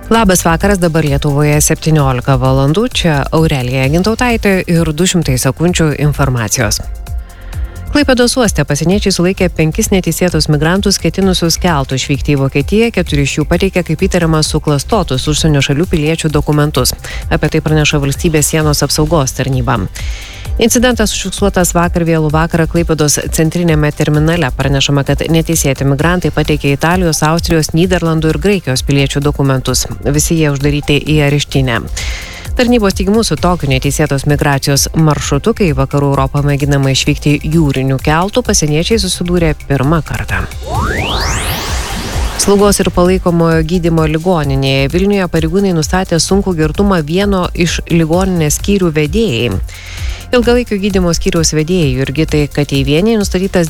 Labas vakaras, dabar Lietuvoje 17 valandų, čia Aurelija Gintautaitė ir 200 sekundžių informacijos. Klaipėdos uoste pasieniečiai sulaikė 5 neteisėtus migrantus ketinusius keltu išvykti į Vokietiją, 4 iš jų pateikė kaip įtariama suklastotus užsienio šalių piliečių dokumentus. Apie tai praneša Valstybės sienos apsaugos tarnyba. Incidentas užfiksuotas vakar vėlų vakarą Klaipėdos centrinėme terminale. Pranešama, kad neteisėti migrantai pateikė Italijos, Austrijos, Nyderlandų ir Graikijos piliečių dokumentus. Visi jie uždaryti į areštinę. Tarnybos teigimu su tokiu neteisėtos migracijos maršrutu, kai vakarų Europą mėginama išvykti jūriniu keltu, pasieniečiai susidūrė pirmą kartą. Slaugos ir palaikomojo gydymo ligoninėje Vilniuje pareigūnai nustatė sunkų girtumą vieno iš ligoninės skyrių vedėjai. Ilgalaikio gydymo skyriaus vedėjai Jurgitai Kateivienei nustatytas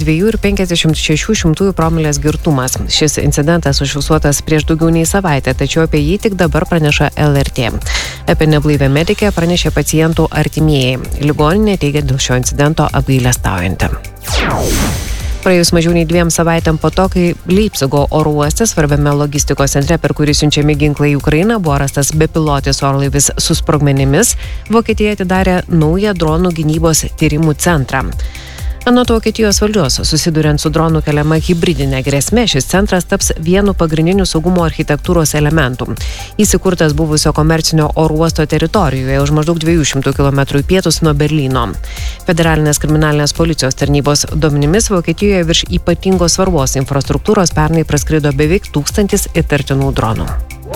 2,56 promilės girtumas. Šis incidentas užfiksuotas prieš daugiau nei savaitę, tačiau apie jį tik dabar praneša LRT. Apie neblaivę medikę pranešė pacientų artimieji. Ligoninė teigia dėl šio incidento apgailestaujanti. Praėjus mažiau nei 2 savaitėm po to, kai Leipzigo oro uoste, svarbiame logistikos centre, per kurį siunčiami ginklai į Ukrainą, buvo rastas bepilotis orlaivis su sprogmenimis, Vokietija atidarė naują dronų gynybos tyrimų centrą. Anot Vokietijos valdžios, susiduriant su dronų keliama hibridinė grėsmė, šis centras taps vienu pagrindiniu saugumo architektūros elementų. Jis įkurtas buvusio komercinio oro uosto teritorijoje už maždaug 200 km į pietus nuo Berlyno. Federalinės kriminalinės policijos tarnybos duomenimis Vokietijoje virš ypatingos svarbos infrastruktūros pernai praskrido beveik 1000 įtartinų dronų.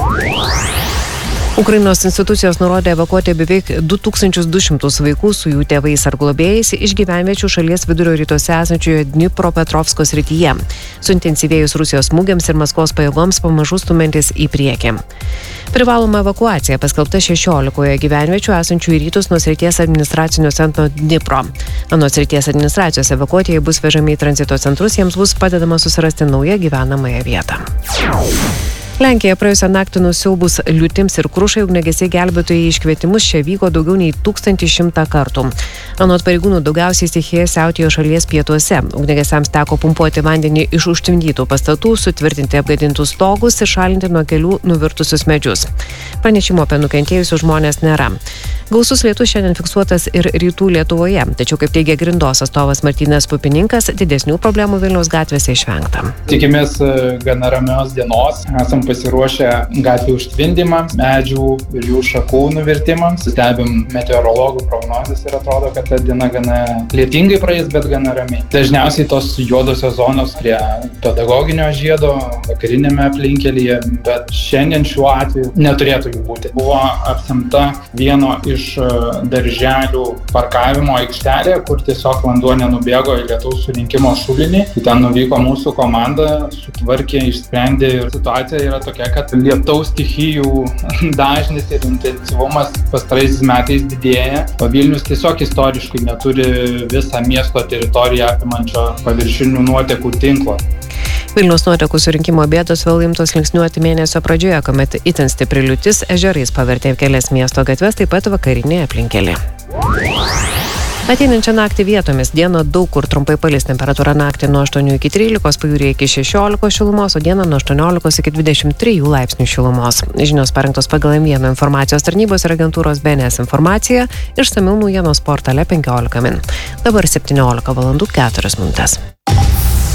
Ukrainos institucijos nurodė evakuoti beveik 2200 vaikų su jų tėvais ar globėjais iš gyvenviečių šalies vidurio rytuose esančioje Dnipropetrovsko srityje, suintensyvėjus Rusijos smūgiams ir Maskvos pajėgoms pamažu stumiantis į priekį. Privaloma evakuacija paskelbta 16 gyvenviečių esančių į rytus nuo srities administracinio centro Dnipro. Anot srities administracijos evakuotieji bus vežami į tranzito centrus, jiems bus padedama susirasti naują gyvenamąją vietą. Lenkija praėjusią naktį nusiaubus liūtims ir krušai ugniagesiai gelbėtojai iškvietimus čia vyko daugiau nei 1100 kartų. Anot pareigūnų daugiausiai stichija siautėjo šalies pietuose. Ugniagesiams teko pumpuoti vandenį iš užtvindytų pastatų, sutvirtinti apgadintus stogus ir šalinti nuo kelių nuvirtusius medžius. Pranešimo apie nukentėjusius žmonės nėra. Gausus lietus šiandien fiksuotas ir rytų Lietuvoje, tačiau, kaip teigia Grindos atstovas Martynas Pupininkas, didesnių problemų Vilniaus gatvėse išvengta. Tikimės gana ramios dienos, esam pasiruošę gatvių užtvindymą, medžių ir jų šakų nuvirtimams. Stebim meteorologų prognozes ir atrodo, kad ta diena gana lietingai praeis, bet gana ramiai. Dažniausiai tos juodosios zonos prie pedagoginio žiedo, vakarinėme aplinkelyje, bet šiandien šiuo atveju neturėtų jų būti. Buvo apsemta vieno iš darželių parkavimo aikštelė, kur tiesiog vanduo nenubėgo į lietaus surinkimo šulinį. Ten nuvyko mūsų komanda, sutvarkė, išsprendė ir situacija yra tokia, kad lietaus stichijų dažnis ir intensyvumas pastaraisiais metais didėja. O Vilnius tiesiog istoriškai neturi visą miesto teritoriją apimančio paviršinių nuotekų tinklo. Vilniaus nuotekų surinkimo bėdos vėl imtos linksniuoti mėnesio pradžioje, kuomet itin stipri liūtis ežerais pavertė kelias miesto gatves, taip pat vakarinė aplinkelė. Ateinančią naktį vietomis dieną daug kur trumpai palis, temperatūra naktį nuo 8 iki 13, pajūryje iki 16 šilumos, o dieną nuo 18 iki 23 laipsnių šilumos. Žinios parengtos pagal M1 informacijos tarnybos ir agentūros BNS informacija, išsamiau naujienos portale 15 min. Dabar 17 valandų 4 minutės.